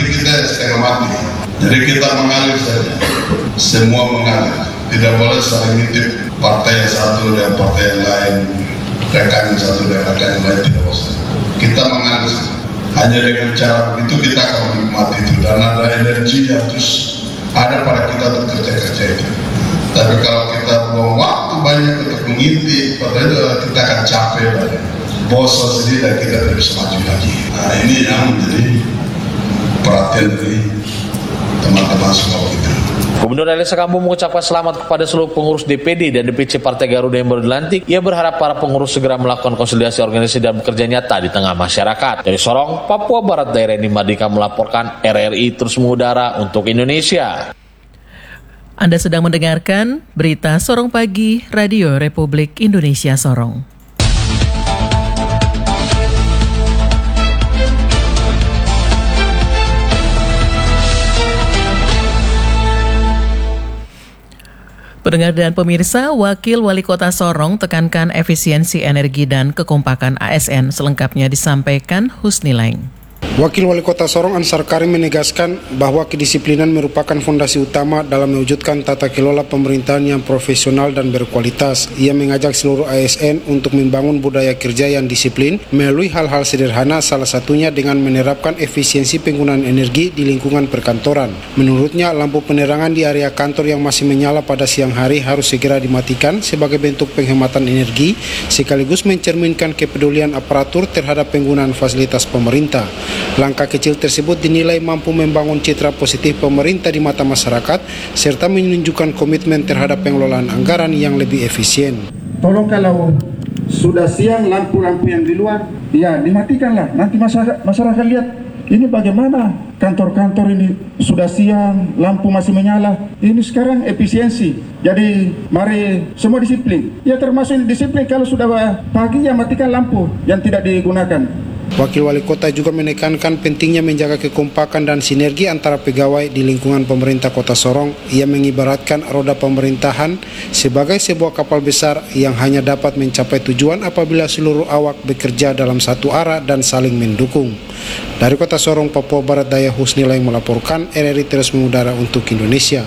kita setengah mati. Jadi kita mengalir saja, semua mengalir. Tidak boleh saling nitip partai yang satu dan partai yang lain, rekan yang satu dan rekan yang lain, tidak boleh. Kita mengalir. Hanya dengan cara begitu kita akan menikmati itu, dan ada energi yang terus ada pada kita untuk kerja-kerja itu. Tapi kalau kita buang waktu banyak untuk mengintip, padahal kita akan capek banyak, bosan sendiri dan kita tidak bisa maju lagi. Nah, ini yang menjadi perhatian dari teman-teman semua kita. Gubernur Elisa Kambu mengucapkan selamat kepada seluruh pengurus DPD dan DPC Partai Garuda yang baru dilantik. Ia berharap para pengurus segera melakukan konsolidasi organisasi dan bekerja nyata di tengah masyarakat. Dari Sorong, Papua Barat, Daerah Eni Mardika melaporkan RRI terus mengudara untuk Indonesia. Anda sedang mendengarkan berita Sorong Pagi, Radio Republik Indonesia Sorong. Pendengar dan pemirsa, Wakil Wali Kota Sorong tekankan efisiensi energi dan kekompakan ASN. Selengkapnya disampaikan Husni Laing. Wakil Wali Kota Sorong Ansar Karim menegaskan bahwa kedisiplinan merupakan fondasi utama dalam mewujudkan tata kelola pemerintahan yang profesional dan berkualitas. Ia mengajak seluruh ASN untuk membangun budaya kerja yang disiplin melalui hal-hal sederhana, salah satunya dengan menerapkan efisiensi penggunaan energi di lingkungan perkantoran. Menurutnya, lampu penerangan di area kantor yang masih menyala pada siang hari harus segera dimatikan sebagai bentuk penghematan energi sekaligus mencerminkan kepedulian aparatur terhadap penggunaan fasilitas pemerintah. Langkah kecil tersebut dinilai mampu membangun citra positif pemerintah di mata masyarakat serta menunjukkan komitmen terhadap pengelolaan anggaran yang lebih efisien. Tolong kalau sudah siang lampu-lampu yang di luar, ya dimatikanlah. Nanti masyarakat lihat ini bagaimana kantor-kantor ini sudah siang, lampu masih menyala. Ini sekarang efisiensi. Jadi mari semua disiplin. Ya termasuk disiplin kalau sudah pagi ya matikan lampu yang tidak digunakan. Wakil Wali Kota juga menekankan pentingnya menjaga kekompakan dan sinergi antara pegawai di lingkungan pemerintah Kota Sorong. Ia mengibaratkan roda pemerintahan sebagai sebuah kapal besar yang hanya dapat mencapai tujuan apabila seluruh awak bekerja dalam satu arah dan saling mendukung. Dari Kota Sorong, Papua Barat Daya, Husni Laing melaporkan, RRI terus mengudara untuk Indonesia.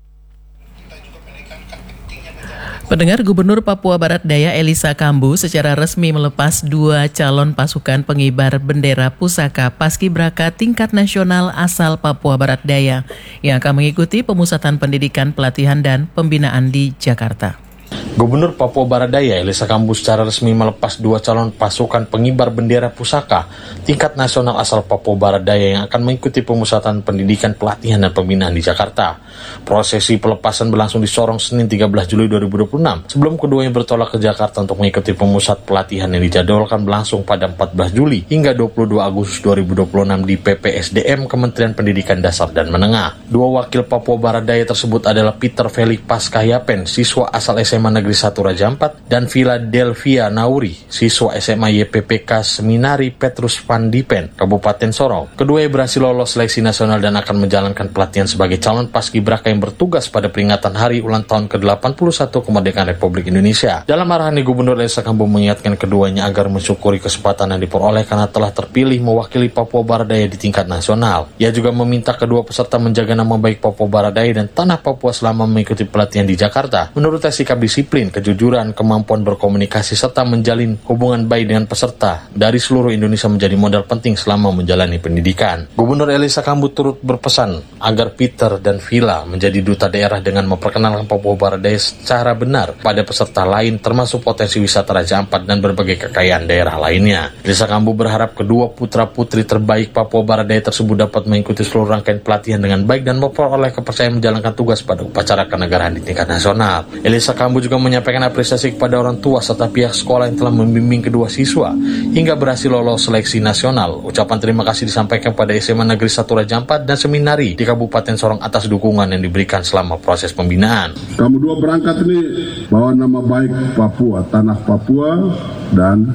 Pendengar, Gubernur Papua Barat Daya Elisa Kambu secara resmi melepas 2 calon pasukan pengibar bendera pusaka Paskibraka tingkat nasional asal Papua Barat Daya yang akan mengikuti pemusatan pendidikan, pelatihan, dan pembinaan di Jakarta. Gubernur Papua Barat Daya Elisa Kambu secara resmi melepas 2 calon pasukan pengibar bendera pusaka tingkat nasional asal Papua Barat Daya yang akan mengikuti pemusatan pendidikan, pelatihan, dan pembinaan di Jakarta. Prosesi pelepasan berlangsung di Sorong Senin 13 Juli 2026 sebelum keduanya bertolak ke Jakarta untuk mengikuti pemusat pelatihan yang dijadwalkan berlangsung pada 14 Juli hingga 22 Agustus 2026 di PPSDM Kementerian Pendidikan Dasar dan Menengah. 2 wakil Papua Barat Daya tersebut adalah Peter Felix Paskahyapen, siswa asal SMA Negeri 1 Raja Ampat, dan Philadelphia Nauri, siswa SMA YPPK Seminari Petrus Van Dipen, Kabupaten Sorong. Keduanya berhasil lolos seleksi nasional dan akan menjalankan pelatihan sebagai calon paskibraka yang bertugas pada peringatan hari ulang tahun ke-81 kemerdekaan Republik Indonesia. Dalam arahannya, Gubernur Elisa Kambu mengingatkan keduanya agar mensyukuri kesempatan yang diperoleh karena telah terpilih mewakili Papua Barat Daya di tingkat nasional. Ia juga meminta kedua peserta menjaga nama baik Papua Barat Daya dan tanah Papua selama mengikuti pelatihan di Jakarta. Menurutnya, sikap disiplin, kejujuran, kemampuan berkomunikasi, serta menjalin hubungan baik dengan peserta dari seluruh Indonesia menjadi modal penting selama menjalani pendidikan. Gubernur Elisa Kambu turut berpesan agar Peter dan Villa menjadi duta daerah dengan memperkenalkan Papua Barat Daya secara benar pada peserta lain, termasuk potensi wisata Raja Ampat dan berbagai kekayaan daerah lainnya. Elisa Kambu berharap kedua putra-putri terbaik Papua Barat Daya tersebut dapat mengikuti seluruh rangkaian pelatihan dengan baik dan memperoleh kepercayaan menjalankan tugas pada upacara kenegaraan di tingkat nasional. Elisa Kambu juga menyampaikan apresiasi kepada orang tua serta pihak sekolah yang telah membimbing kedua siswa hingga berhasil lolos seleksi nasional. Ucapan terima kasih disampaikan pada SMA Negeri 1 Raja Ampat dan Seminari di Kabupaten Sorong atas dukungan yang diberikan selama proses pembinaan. Kamu dua berangkat ini bawa nama baik Papua, tanah Papua dan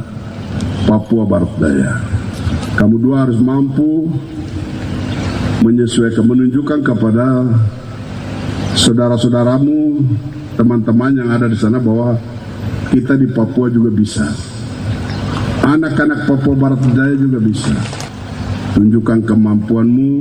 Papua Barat Daya. Kamu dua harus mampu menyesuaikan, menunjukkan kepada saudara-saudaramu, teman-teman yang ada di sana bahwa kita di Papua juga bisa. Anak-anak Papua Barat Daya juga bisa. Tunjukkan kemampuanmu